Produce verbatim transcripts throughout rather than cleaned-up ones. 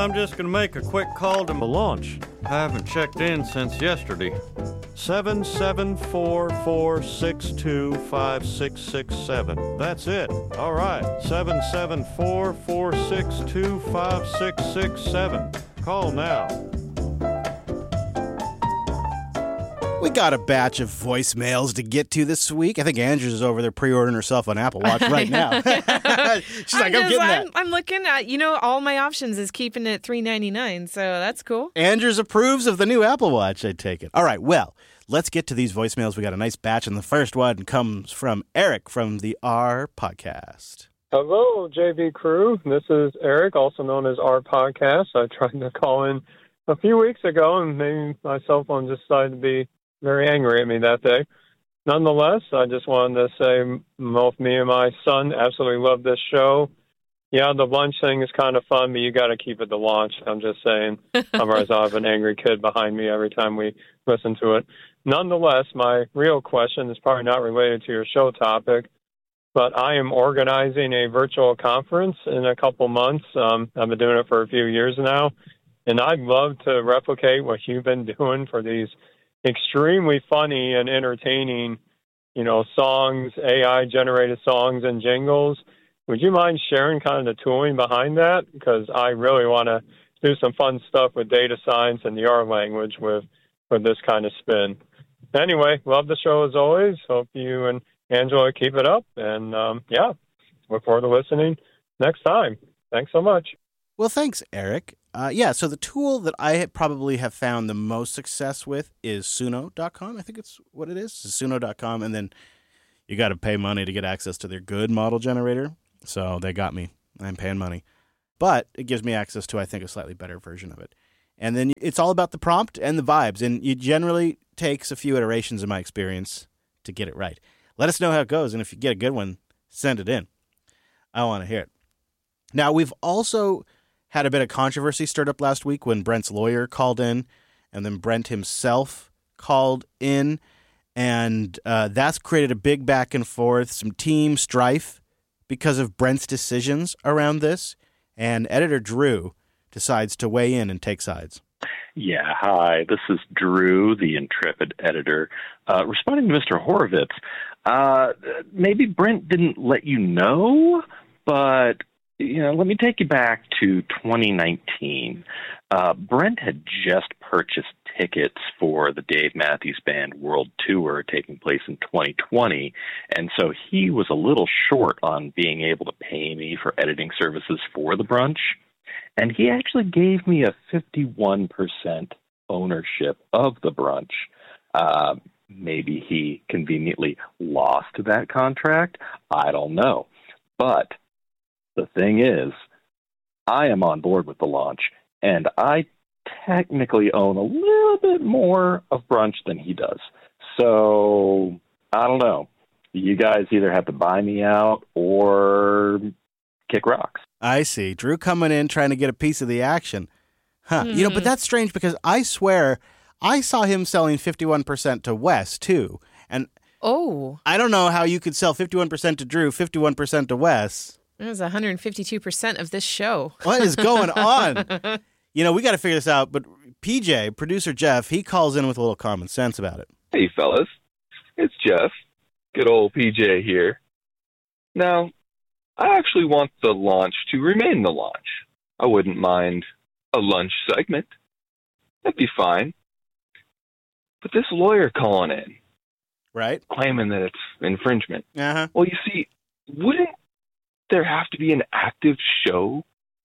I'm just going to make a quick call to the launch. I haven't checked in since yesterday. seven seven four, four six two, five six six seven. That's it. All right. seven seven four, four six two, five six six seven. Call now. We got a batch of voicemails to get to this week. I think Andrews is over there pre-ordering herself an Apple Watch right now. She's like, I'm, just, I'm getting I'm, that. I'm looking at, you know, all my options is keeping it at three ninety-nine, so that's cool. Andrews approves of the new Apple Watch, I take it. All right, well, let's get to these voicemails. We got a nice batch, and the first one comes from Eric from the R Podcast. Hello, J V crew. This is Eric, also known as R Podcast. I tried to call in a few weeks ago, and maybe my cell phone just decided to be very angry at me that day. Nonetheless, I just wanted to say both me and my son absolutely love this show. Yeah, the lunch thing is kind of fun, but you got to keep it to launch. I'm just saying. Otherwise, I'll have an angry kid behind me every time we listen to it. Nonetheless, my real question is probably not related to your show topic, but I am organizing a virtual conference in a couple months. Um, I've been doing it for a few years now, and I'd love to replicate what you've been doing for these extremely funny and entertaining, you know, songs, A I-generated songs and jingles. Would you mind sharing kind of the tooling behind that? Because I really want to do some fun stuff with data science and the R language with, with this kind of spin. Anyway, love the show as always. Hope you and Angela keep it up. And, um, yeah, look forward to listening next time. Thanks so much. Well, thanks, Eric. Uh, yeah, so the tool that I probably have found the most success with is Suno dot com. I think it's what it is, Suno dot com. And then you got to pay money to get access to their good model generator. So they got me. I'm paying money. But it gives me access to, I think, a slightly better version of it. And then it's all about the prompt and the vibes. And it generally takes a few iterations, in my experience, to get it right. Let us know how it goes. And if you get a good one, send it in. I want to hear it. Now, we've also had a bit of controversy stirred up last week when Brent's lawyer called in, and then Brent himself called in, and uh, that's created a big back and forth, some team strife because of Brent's decisions around this, and editor Drew decides to weigh in and take sides. Yeah, hi, this is Drew, the intrepid editor. Uh, responding to Mister Horowitz, uh, maybe Brent didn't let you know, but you know, let me take you back to twenty nineteen. Uh, Brent had just purchased tickets for the Dave Matthews Band World Tour taking place in twenty twenty, and so he was a little short on being able to pay me for editing services for the brunch, and he actually gave me a fifty-one percent ownership of the brunch. Uh, maybe he conveniently lost that contract. I don't know. But the thing is, I am on board with the launch, and I technically own a little bit more of brunch than he does. So, I don't know. You guys either have to buy me out or kick rocks. I see. Drew coming in trying to get a piece of the action. Huh. Mm. You know, but that's strange because I swear I saw him selling fifty-one percent to Wes, too. And Oh. I don't know how you could sell fifty-one percent to Drew, fifty-one percent to Wes. That was one hundred fifty-two percent of this show. What is going on? You know, we got to figure this out. But P J, producer Jeff, he calls in with a little common sense about it. Hey, fellas. It's Jeff. Good old P J here. Now, I actually want the launch to remain the launch. I wouldn't mind a lunch segment. That'd be fine. But this lawyer calling in, Right? claiming that it's infringement. Uh-huh. Well, you see, wouldn't there have to be an active show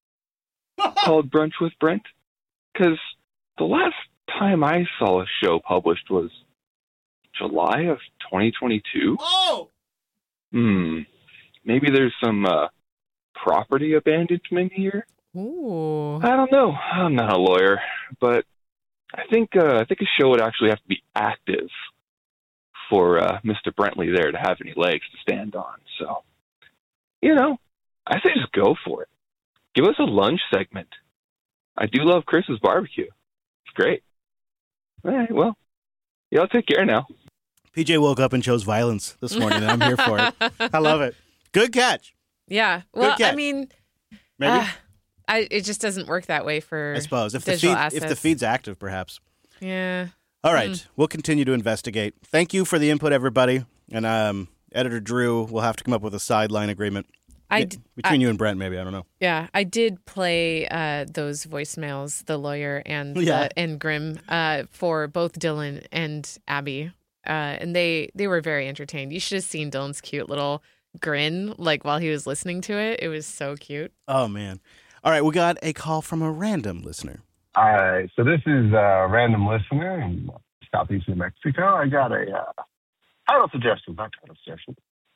called Brunch with Brent? Because the last time I saw a show published was July of twenty twenty-two. Oh! Hmm. Maybe there's some uh, property abandonment here. Ooh. I don't know. I'm not a lawyer, but I think uh, I think a show would actually have to be active for uh, Mister Brentley there to have any legs to stand on. So, you know, I say just go for it. Give us a lunch segment. I do love Chris's barbecue. It's great. All right, well, y'all take care now. P J woke up and chose violence this morning, and I'm here for it. I love it. Good catch. Yeah. Well, catch. I mean, Maybe. uh, I, it just doesn't work that way for I suppose if the digital feed assets. if the feed's active, perhaps. Yeah. All right, we'll continue to investigate. Thank you for the input, everybody. And um, Editor Drew will have to come up with a sideline agreement I Yeah, d- between I- you and Brent, maybe. I don't know. Yeah, I did play uh, those voicemails, the lawyer and Yeah. the, and Grim, uh, for both Dylan and Abby, uh, and they they were very entertained. You should have seen Dylan's cute little grin, like while he was listening to it. It was so cute. Oh, man. All right, we got a call from a random listener. All right, so this is a random listener in southeast New Mexico. I got a uh, title suggestion, not title suggestion.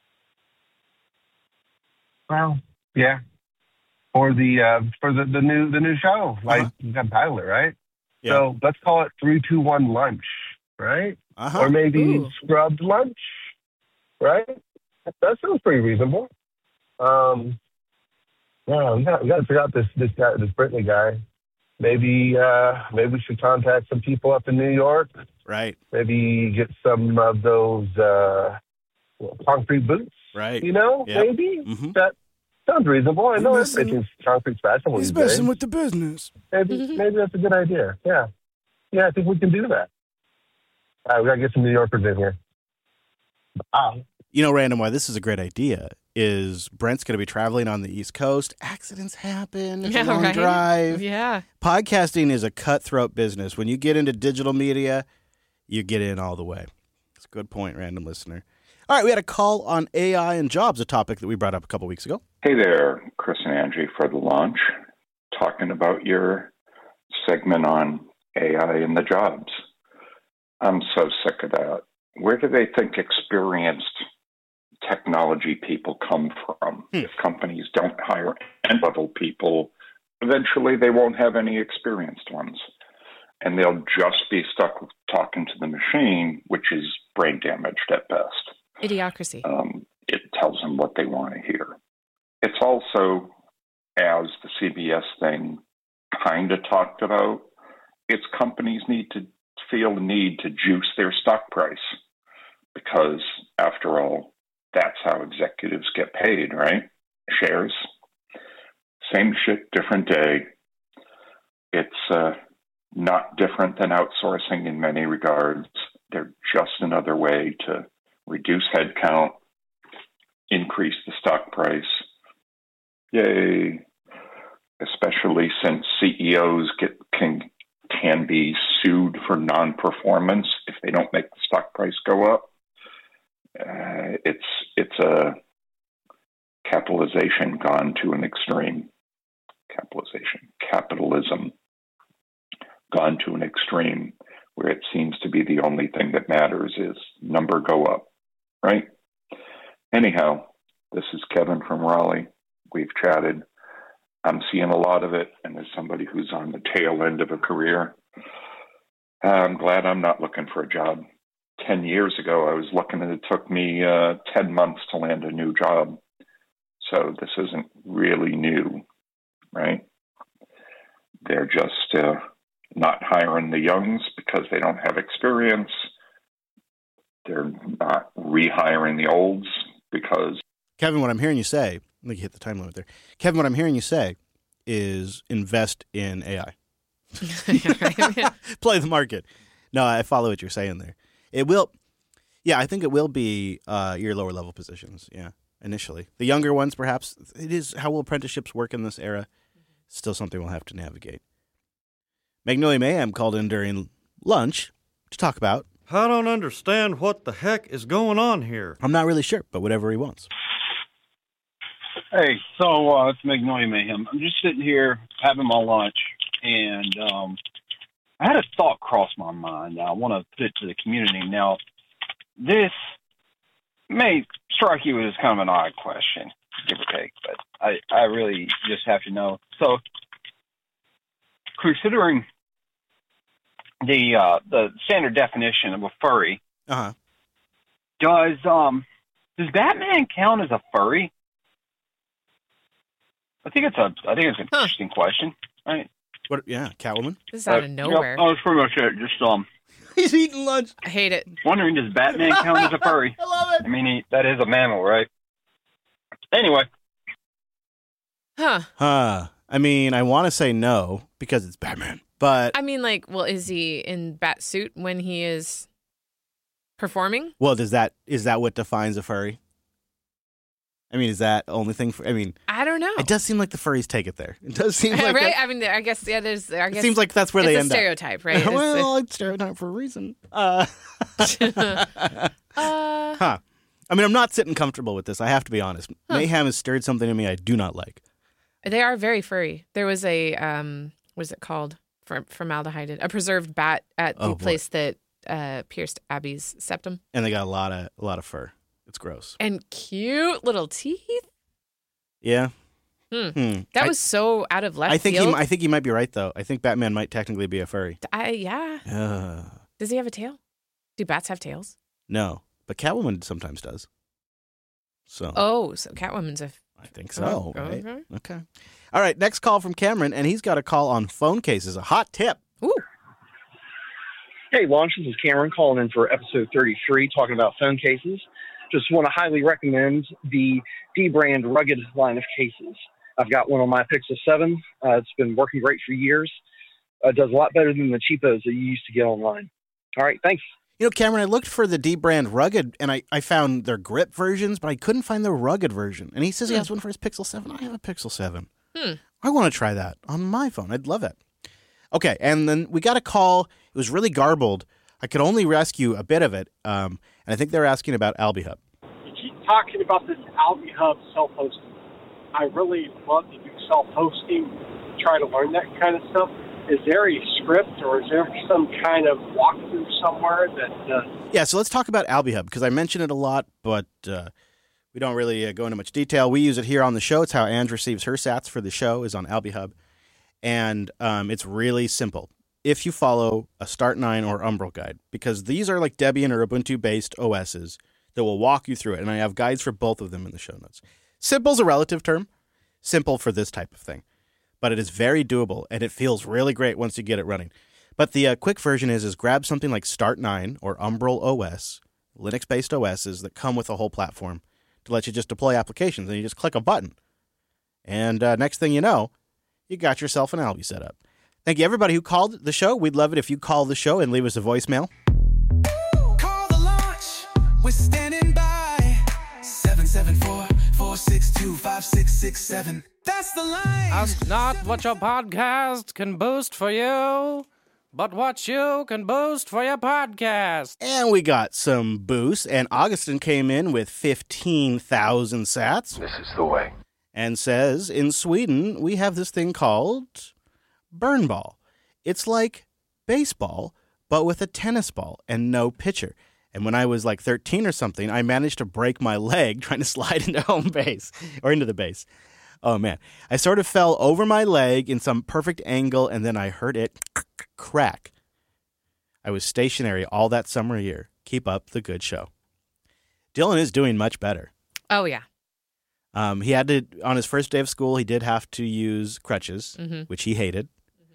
Well, yeah, for the uh, for the, the new the new show, like Uh-huh. you got to title it, right? Yeah. So let's call it three, two, one lunch, right? Uh-huh. Or maybe Ooh. scrubbed lunch, right? That sounds pretty reasonable. Um, yeah, we got we got to figure out this this guy, this Brittany guy. Maybe uh, maybe we should contact some people up in New York. Right, Maybe get some of those uh, concrete boots. right. You know, Yep. maybe Mhm. that sounds reasonable. I know He's everybody messing- thinks concrete's fashionable these days. with the business. Maybe maybe that's a good idea. Yeah, yeah, I think we can do that. All right, we gotta get some New Yorkers in here. Ah, You know, Random, why this is a great idea is Brent's going to be traveling on the East Coast. Accidents happen. It's Yeah, a long right? drive. Yeah. Podcasting is a cutthroat business. When you get into digital media, you get in all the way. It's a good point, random listener. All right, we had a call on A I and jobs, a topic that we brought up a couple weeks ago. Hey there, Chris and Angie for the launch. Talking about your segment on A I and the jobs. I'm so sick of that. Where do they think experienced technology people come from? Hmm. If companies don't hire end-level people, eventually they won't have any experienced ones. And they'll just be stuck with talking to the machine, which is brain damaged at best. Idiocracy. Um, it tells them what they want to hear. It's also, as the C B S thing kind of talked about, it's companies need to feel the need to juice their stock price because, after all, that's how executives get paid, right? Shares. Same shit, different day. It's uh, not different than outsourcing in many regards. They're just another way to reduce headcount, increase the stock price. Yay. Especially since C E Os get can can be sued for non-performance if they don't make the stock price go up. Uh, it's it's a capitalization gone to an extreme. Capitalization, capitalism gone to an extreme where it seems to be the only thing that matters is number go up, right? Anyhow, this is Kevin from Raleigh. We've chatted. I'm seeing a lot of it, and as somebody who's on the tail end of a career, I'm glad I'm not looking for a job. Ten years ago, I was looking, and it took me uh, ten months to land a new job. So this isn't really new, right? They're just uh, not hiring the youngs because they don't have experience. They're not rehiring the olds because... Kevin, what I'm hearing you say, I think you hit the time limit there. Kevin, what I'm hearing you say is invest in A I. Play the market. No, I follow what you're saying there. It will, yeah, I think it will be uh, your lower level positions, yeah, initially. The younger ones, perhaps, it is how will apprenticeships work in this era? Still something we'll have to navigate. Magnolia Mayhem called in during lunch to talk about. I don't understand what the heck is going on here. I'm not really sure, but whatever he wants. Hey, so uh, it's Magnolia Mayhem. I'm just sitting here having my lunch, and um, I had a thought cross my mind. I want to put it to the community. Now, this may strike you as kind of an odd question, give or take, but I, I really just have to know. So, considering the uh, the standard definition of a furry, Uh-huh. does um does Batman count as a furry? I think it's a I think it's an Huh. interesting question, right? What? Yeah, Catwoman. This is out Uh, of nowhere. Yep, that was pretty much it. Just um He's eating lunch. I hate it. wondering, does Batman count as a furry? I love I mean, he, that is a mammal, right? Anyway, Huh. Huh. I mean, I want to say no because it's Batman, but I mean, like, well, is he in bat suit when he is performing? well, does that is that what defines a furry? I mean, is that the only thing? For, I mean, I don't know. it does seem like the furries take it there. It does seem like right? that- I mean, I guess yeah. There's. I guess it seems like that's where it's they a end stereotype, right? up. It's well, it's stereotype for a reason. Uh, a- uh, huh. I mean, I'm not sitting comfortable with this. I have to be honest. Huh. Mayhem has stirred something in me I do not like. they are very furry. There was a um, what is it called? Form- formaldehyde, a preserved bat at the Oh, boy. place that uh, pierced Abby's septum, And they got a lot of a lot of fur. It's gross. and cute little teeth. Yeah. Hmm. Hmm. That I, was so out of left I think field. he. I think he might be right though. I think Batman might technically be a furry. I, yeah. Uh, Does he have a tail? Do bats have tails? no, but Catwoman sometimes does. So Oh, so Catwoman's a. I think so. Oh, right? okay. Okay. All right. Next call from Cameron, and he's got a call on phone cases. A hot tip. Ooh. Hey, Launch, this is Cameron calling in for episode thirty-three, talking about phone cases. Just want to highly recommend the D-Brand Rugged line of cases. I've got one on my Pixel seven. Uh, it's been working great for years. Uh, it does a lot better than the cheapos that you used to get online. All right, thanks. You know, Cameron, I looked for the D brand rugged, and I, I found their grip versions, but I couldn't find the rugged version. And he says he has one for his Pixel seven. I have a Pixel seven. Hmm. I want to try that on my phone. I'd love it. Okay, and then we got a call. It was really garbled. I could only rescue a bit of it, um, and I think they're asking about AlbiHub. You keep talking about this AlbiHub self-hosting. I really love to do self-hosting, try to learn that kind of stuff. Is there a script or is there some kind of walkthrough somewhere that... Uh... Yeah, so let's talk about AlbiHub, because I mention it a lot, but uh, we don't really uh, go into much detail. We use it here on the show. It's how Ange receives her sats for the show is on AlbiHub, and um, it's really simple if you follow a Start nine or Umbrel guide, because these are like Debian or Ubuntu-based O Ss that will walk you through it, and I have guides for both of them in the show notes. Simple's a relative term, simple for this type of thing, but it is very doable, and it feels really great once you get it running. But the uh, quick version is is grab something like Start nine or Umbrel O S, Linux-based O Ss that come with a whole platform to let you just deploy applications, and you just click a button. And uh, next thing you know, you got yourself an Albi set up. Thank you, everybody who called the show. We'd love it if you call the show and leave us a voicemail. Call the launch. We're standing by. seven seven four, four six two, five six six seven. That's the line. Ask not what your podcast can boost for you, but what you can boost for your podcast. And we got some boosts, and Augustin came in with fifteen thousand sats. This is the way. And says, in Sweden, we have this thing called Burn Ball. It's like baseball, but with a tennis ball and no pitcher. And when I was like thirteen or something, I managed to break my leg trying to slide into home base, or into the base. Oh, man. I sort of fell over my leg in some perfect angle, and then I heard it crack. I was stationary all that summer year. Keep up the good show. Dylan is doing much better. Oh, yeah. Um, he had to, on his first day of school, he did have to use crutches, Mm-hmm. which he hated.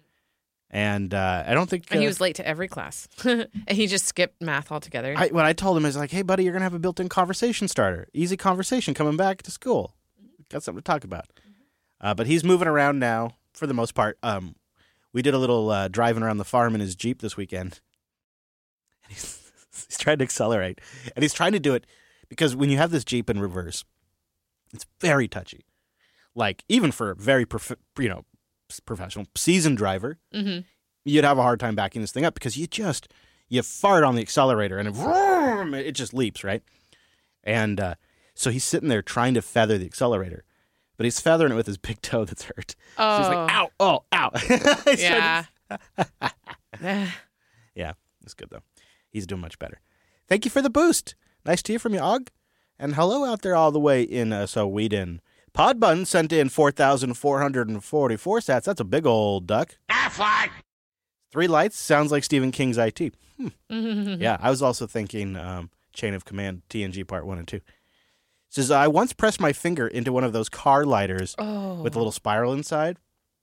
And uh, I don't think... Uh, And he was late to every class. And he just skipped math altogether. I, what I told him is like, hey, buddy, you're going to have a built-in conversation starter. Easy conversation coming back to school. Got something to talk about. Uh, but he's moving around now, for the most part. Um, we did a little uh, driving around the farm in his Jeep this weekend. And he's, he's trying to accelerate. And he's trying to do it because when you have this Jeep in reverse, it's very touchy. Like, even for a very, prof- you know, professional, seasoned driver, Mm-hmm. you'd have a hard time backing this thing up because you just, you fart on the accelerator and it, vroom, it just leaps, right? And uh, so he's sitting there trying to feather the accelerator, but he's feathering it with his big toe that's hurt. Oh. So he's like, ow, oh, ow. He's Yeah. trying to- yeah, it's good though. He's doing much better. Thank you for the boost. Nice to hear from you, Og. And hello out there all the way in uh, Sweden. Podbun sent in four thousand four hundred forty-four sats. That's a big old duck. Affleck. Three lights sounds like Stephen King's I T. Hmm. Mm-hmm. Yeah, I was also thinking um, Chain of Command T N G Part one and two. It says, I once pressed my finger into one of those car lighters Oh. with a little spiral inside.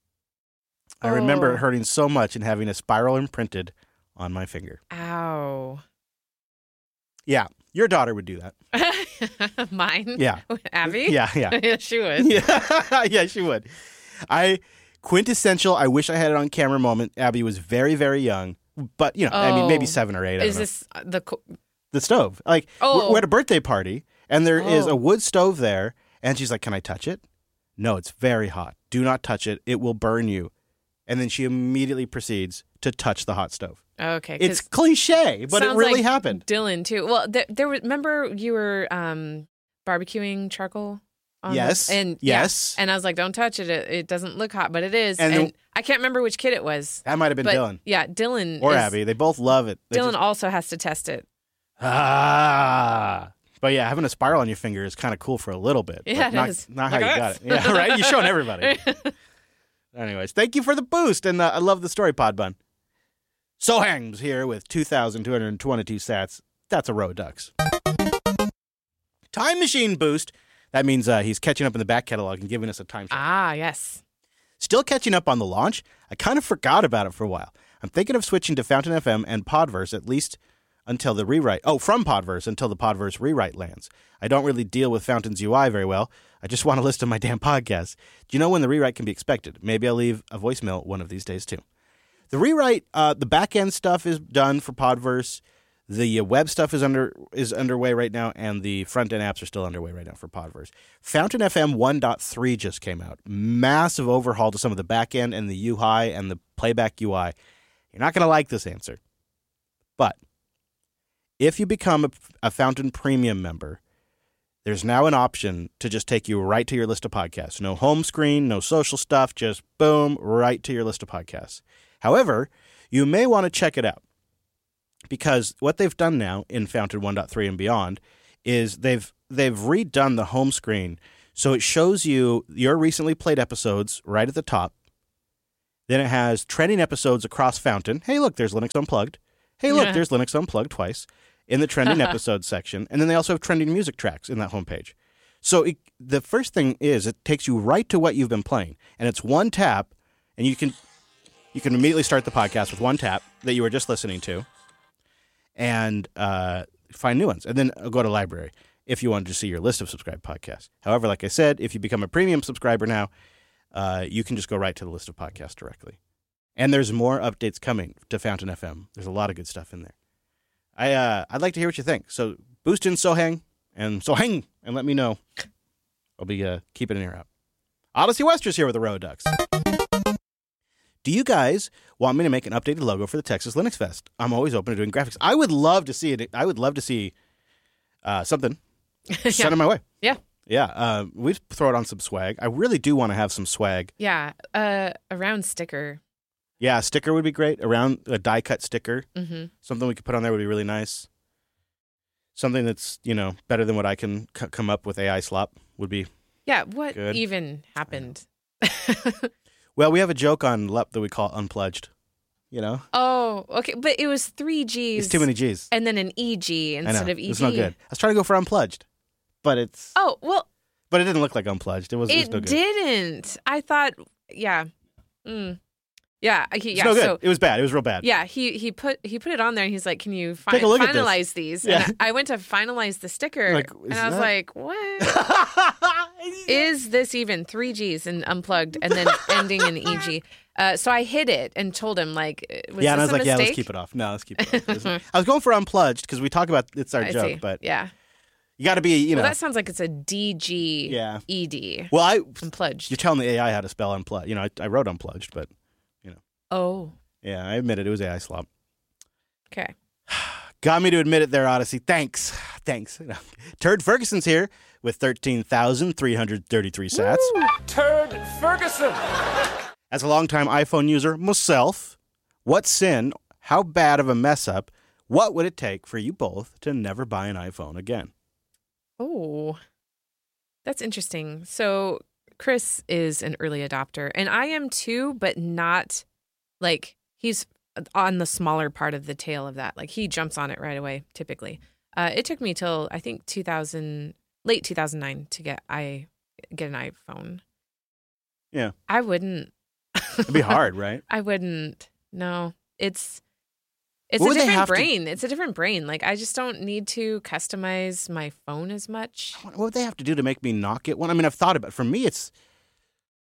I remember Oh. it hurting so much and having a spiral imprinted on my finger. Ow. Yeah, your daughter would do that. Mine? Yeah. Abby? Yeah, yeah. Yeah, she would. Yeah, yeah, she would. I quintessential, I wish I had it on camera moment. Abby was very, very young. But, you know, I mean, maybe Oh. seven or eight. I Is don't know. this the co- The stove. Like, Oh. we're, we're at a birthday party, and there is Oh. a wood stove there, and she's like, can I touch it? No, it's very hot. Do not touch it. It will burn you. And then she immediately proceeds to touch the hot stove. Okay, It's 'cause cliche, but it sounds really like happened. Dylan too. Well, there, there was. Remember, you were um, barbecuing charcoal. On Yes, the, and yeah, yes. and I was like, "Don't touch it. It, it doesn't look hot, but it is." And And, then- I can't remember which kid it was. That might have been but Dylan. Yeah, Dylan Or is, Abby. They both love it. They Dylan just- also has to test it. ah. But yeah, having a spiral on your finger is kind of cool for a little bit. but Yeah, it not, is. Not Look how you at got us. it. Yeah, right? You're showing everybody. Anyways, thank you for the boost, and uh, I love the story, Pod Bun. So Hangs here with two thousand two hundred twenty-two sats. That's a row of ducks. Time machine boost. That means uh, he's catching up in the back catalog and giving us a time check. Ah, yes. Still catching up on the launch. I kind of forgot about it for a while. I'm thinking of switching to Fountain F M and Podverse at least until the rewrite. Oh, from Podverse until the Podverse rewrite lands. I don't really deal with Fountain's U I very well. I just want a list of my damn podcasts. Do you know when the rewrite can be expected? Maybe I'll leave a voicemail one of these days too. The rewrite, uh, the back end stuff is done for Podverse. The uh, web stuff is under is underway right now, and the front end apps are still underway right now for Podverse. Fountain F M one point three just came out. Massive overhaul to some of the back end and the U I and the playback U I. You're not going to like this answer. But if you become a, a Fountain Premium member, there's now an option to just take you right to your list of podcasts. No home screen, no social stuff, just boom, right to your list of podcasts. However, you may want to check it out because what they've done now in Fountain one point three and beyond is they've they've redone the home screen so it shows you your recently played episodes right at the top. Then it has trending episodes across Fountain. Hey, look, there's Linux Unplugged. Hey, look, Yeah. there's Linux Unplugged twice in the trending episodes section. And then they also have trending music tracks in that homepage. So it, the first thing is it takes you right to what you've been playing. And it's one tap, and you can you can immediately start the podcast with one tap that you were just listening to and uh, find new ones. And then go to library if you wanted to see your list of subscribed podcasts. However, like I said, if you become a premium subscriber now, uh, you can just go right to the list of podcasts directly. And there's more updates coming to Fountain F M. There's a lot of good stuff in there. I, uh, I'd like to hear what you think. So boost in Sohang and Sohang and let me know. I'll be uh, keeping an ear out. Odyssey Wester's here with the Road Ducks. Do you guys want me to make an updated logo for the Texas Linux Fest? I'm always open to doing graphics. I would love to see it. I would love to see uh, something. Send it my way. Yeah. Yeah. Uh, we'd throw it on some swag. I really do want to have some swag. Yeah. Uh, a round sticker. Yeah, a sticker would be great. Around a die cut sticker. Mm-hmm. Something we could put on there would be really nice. Something that's, you know, better than what I can c- come up with A I slop would be. Yeah. What Good. even happened? Well, we have a joke on L U P that we call unplugged. You know? Oh, okay. But it was three G's. It's too many G's. And then an E G I know. instead of E G. It's no good. I was trying to go for unplugged, but it's Oh, well, but it didn't look like unplugged. It was, it was it no good. didn't. I thought, yeah. Mm. Yeah. He, It's yeah. no good. So, it was bad. It was real bad. yeah, he, he put he put it on there and he's like, can you fi- Take a look at this. finalize these? Yeah. And I, I went to finalize the sticker Like, and is I was that- like, what? Is this even three G's and unplugged and then ending in E G? Uh, so I hid it and told him, like, was yeah, and I this was a like, yeah, let's mistake? keep it off. No, let's keep it off. It was- I was going for unplugged because we talk about it's our I joke, see. but Yeah. you got to be, you know. Well, that sounds like it's a D G Yeah. E D. well, I Unplugged. you're telling the A I how to spell unplugged. You know, I, I wrote unplugged, but Oh, yeah, I admit it. It was A I slop. okay. Got me to admit it there, Odyssey. Thanks. Thanks. Turd Ferguson's here with thirteen thousand three hundred thirty-three sats. Turd Ferguson. As a longtime iPhone user myself, what sin, how bad of a mess up, what would it take for you both to never buy an iPhone again? Oh, that's interesting. So Chris is an early adopter, and I am too, but not like he's on the smaller part of the tail of that. Like he jumps on it right away, typically. Uh, it took me till I think two thousand, late two thousand nine to get I get an iPhone. Yeah. I wouldn't. It'd be hard, right? I wouldn't. No, it's it's What a would they different have to- brain. It's a different brain. Like I just don't need to customize my phone as much. What would they have to do to make me not get one? I mean, I've thought about it. For me, it's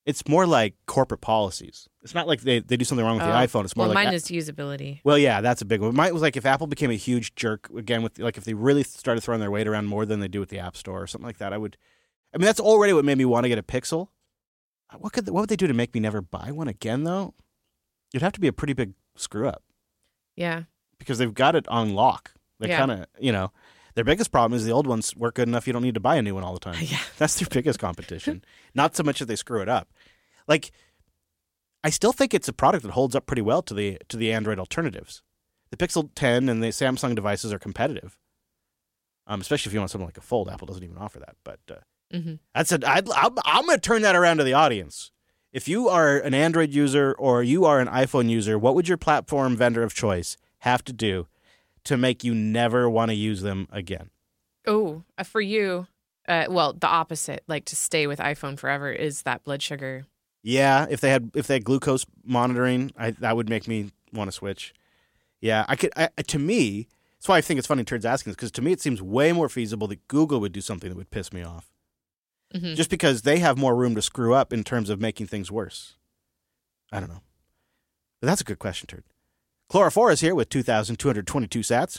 It's more like corporate policies. It's not like they, they do something wrong with Oh. the iPhone. It's more well, like mine a- is usability. Well, yeah, that's a big one. Mine was like if Apple became a huge jerk again with like if they really started throwing their weight around more than they do with the App Store or something like that. I would. I mean, that's already what made me want to get a Pixel. What could what would they do to make me never buy one again though? It'd have to be a pretty big screw up Yeah. because they've got it on lock. They Yeah. kind of you know their biggest problem is the old ones work good enough you don't need to buy a new one all the time. Yeah. That's their biggest competition. Not so much that they screw it up. Like, I still think it's a product that holds up pretty well to the to the Android alternatives. The Pixel ten and the Samsung devices are competitive, um, especially if you want something like a Fold. Apple doesn't even offer that. But uh, Mm-hmm. that's a, I'd, I'm, I'm going to turn that around to the audience. If you are an Android user or you are an iPhone user, what would your platform vendor of choice have to do to make you never want to use them again? Oh, uh, for you, uh, well, the opposite, like to stay with iPhone forever, is that blood sugar. Yeah, if they had if they had glucose monitoring, I, that would make me want to switch. Yeah, I could. I, to me, that's why I think it's funny Turd's asking this because to me it seems way more feasible that Google would do something that would piss me off, Mm-hmm. just because they have more room to screw up in terms of making things worse. I don't know, but that's a good question, Turd. Chlorophora is here with two thousand two hundred twenty-two sats.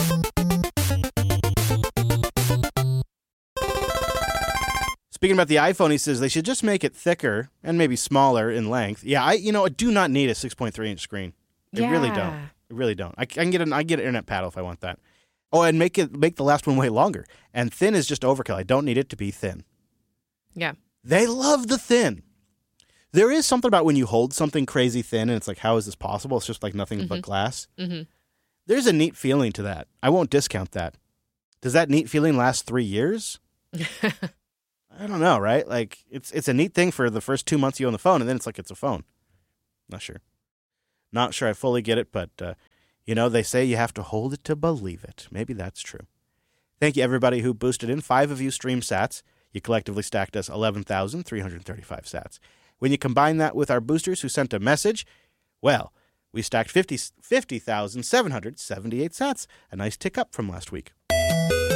Speaking about the iPhone, he says they should just make it thicker and maybe smaller in length. Yeah, I you know I do not need a six point three inch screen. I really don't. Yeah. I really don't. I, I can get an I can get an internet paddle if I want that. Oh, and make it make the last one way longer. And thin is just overkill. I don't need it to be thin. Yeah. They love the thin. There is something about when you hold something crazy thin and it's like, how is this possible? It's just like nothing but glass. Mm-hmm. There's a neat feeling to that. I won't discount that. Does that neat feeling last three years? I don't know, right? Like it's it's a neat thing for the first two months you own the phone, and then it's like it's a phone. Not sure. Not sure I fully get it, but uh, you know, they say you have to hold it to believe it. Maybe that's true. Thank you, everybody who boosted in. Five of you stream sats. You collectively stacked us eleven thousand three hundred thirty-five sats. When you combine that with our boosters who sent a message, well, we stacked fifty thousand seven hundred seventy-eight sats. A nice tick up from last week.